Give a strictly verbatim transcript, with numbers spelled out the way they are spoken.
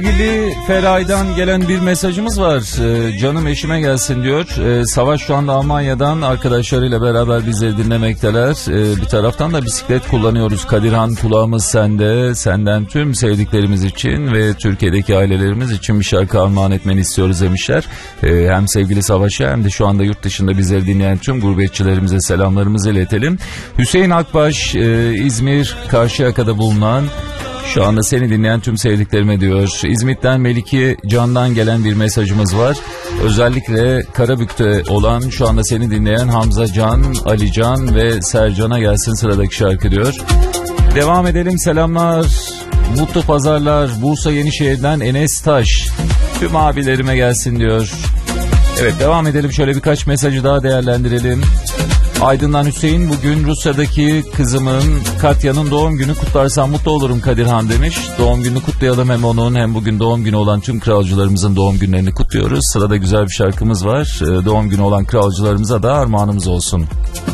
Sevgili Feray'dan gelen bir mesajımız var. Ee, canım eşime gelsin diyor. Ee, Savaş şu anda Almanya'dan arkadaşlarıyla beraber bizleri dinlemekteler. Ee, bir taraftan da bisiklet kullanıyoruz. Kadirhan, kulağımız sende. Senden tüm sevdiklerimiz için ve Türkiye'deki ailelerimiz için bir şarkı armağan etmeni istiyoruz demişler. Ee, hem sevgili Savaş'a hem de şu anda yurt dışında bizleri dinleyen tüm gurbetçilerimize selamlarımızı iletelim. Hüseyin Akbaş, e, İzmir Karşıyaka'da bulunan, şu anda seni dinleyen tüm sevdiklerime diyor. İzmit'ten Melike Can'dan gelen bir mesajımız var. Özellikle Karabük'te olan, şu anda seni dinleyen Hamza Can, Ali Can ve Sercan'a gelsin sıradaki şarkı diyor. Devam edelim, selamlar, mutlu pazarlar. Bursa Yenişehir'den Enes Taş, tüm abilerime gelsin diyor. Evet, devam edelim, şöyle birkaç mesajı daha değerlendirelim. Aydın'dan Hüseyin, bugün Rusya'daki kızımın Katya'nın doğum günü, kutlarsam mutlu olurum Kadirhan demiş. Doğum gününü kutlayalım, hem onun hem bugün doğum günü olan tüm kralcılarımızın doğum günlerini kutluyoruz. Sırada güzel bir şarkımız var. Doğum günü olan kralcılarımıza da armağanımız olsun.